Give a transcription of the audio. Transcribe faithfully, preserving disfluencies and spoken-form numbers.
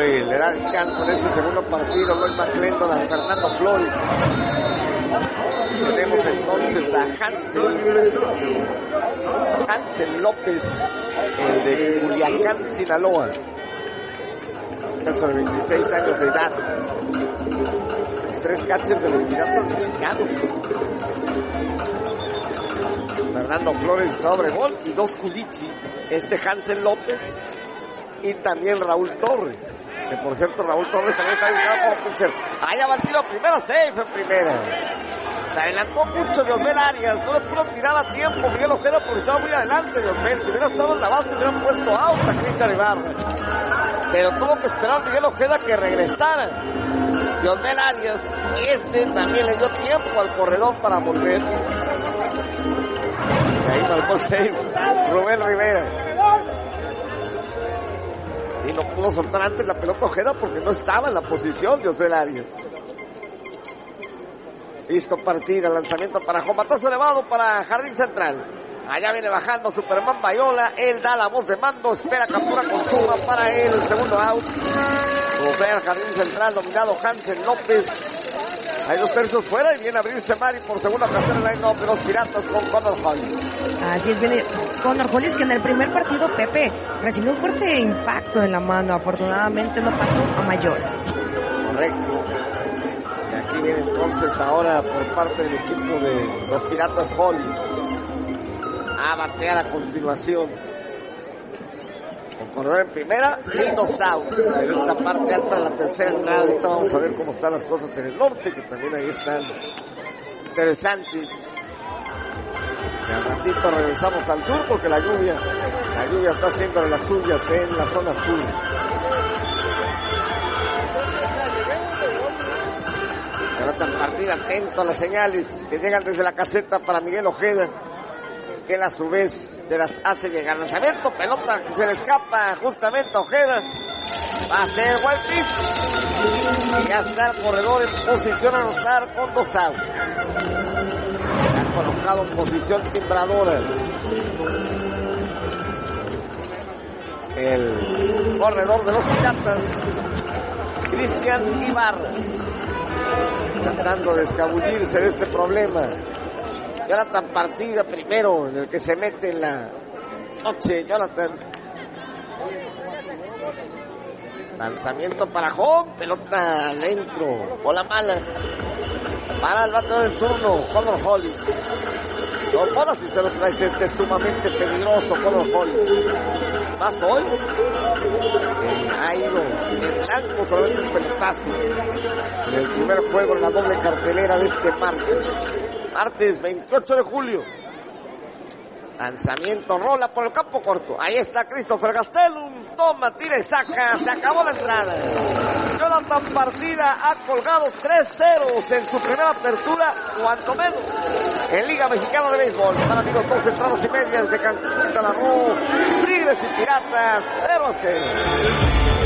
Hoy le da descanso en este segundo partido Lloyd McClendon a Fernando Flores. Tenemos entonces a Hansen, Hansen López, el de Culiacán, Sinaloa. Muchacho de veintiséis años de edad. Los tres catchers de los Piratas mexicanos. Fernando Flores sobre gol y dos Culichi. Este Hansen López y también Raúl Torres. Que por cierto Raúl Torres también está ubicado como pitcher. Allá va el tiro, primera safe en primera. Se adelantó mucho Diosmel Arias, no le pudo tirar a tiempo Miguel Ojeda porque estaba muy adelante Diosmel. Si hubiera estado en la base hubieran puesto out a Cristian Ibarra. Pero tuvo que esperar Miguel Ojeda que regresara. Diosmel Arias, ese también le dio tiempo al corredor para volver. Y ahí marcó safe Rubén Rivera. Y no pudo soltar antes la pelota Ojeda porque no estaba en la posición Diosmel Arias. Listo partida, lanzamiento para Juan, batazo elevado para Jardín Central. Allá viene bajando Superman Bayola, él da la voz de mando, espera captura con suma para él, el segundo out. Volver al Jardín Central, dominado Hansen López. Hay dos tercios fuera y viene a abrirse Mari por segunda ocasión en la line-up de los Piratas con Connor Hollis. Así es, viene Connor Hollis, que en el primer partido Pepe recibió un fuerte impacto en la mano, afortunadamente no pasó a mayor. Correcto. Y aquí viene entonces ahora por parte del equipo de los Piratas Hollis a batear a continuación. Con corredor en primera y dos outs. En esta parte alta de la tercera entrada. Ahorita vamos a ver cómo están las cosas en el norte, que también ahí están interesantes. Y al ratito regresamos al sur porque la lluvia, la lluvia está haciendo las suyas en la zona sur. Jonathan Partida atento a las señales que llegan desde la caseta para Miguel Ojeda, que él a su vez se las hace llegar. Lanzamiento, pelota que se le escapa justamente a Ojeda. Va a ser buen pitch. Y ya está el corredor en posición a anotar con dos outs. Ha colocado en posición timbradora el corredor de los Piratas, Cristian Ibarra, tratando de escabullirse de este problema. Jonathan Partida primero, en el que se mete en la noche. Jonathan. Lanzamiento para home, pelota adentro, bola mala. Para el bateador del turno, Connor Hollis. Dos bolas y se los trae este sumamente peligroso, Connor Hollis. Más hoy. Eh, ha ido en blanco, solamente un pelotazo. En el primer juego, en la doble cartelera de este martes. Martes veintiocho de julio. Lanzamiento, rola por el campo corto. Ahí está Christopher Gastelum. Toma, tira y saca. Se acabó la entrada. Jonathan Partida ha colgado tres ceros en su primera apertura, cuanto menos, en Liga Mexicana de Béisbol. Para amigos, dos entradas y medias de Cancún, Quintana Roo, Tigres y Piratas, cero a cero.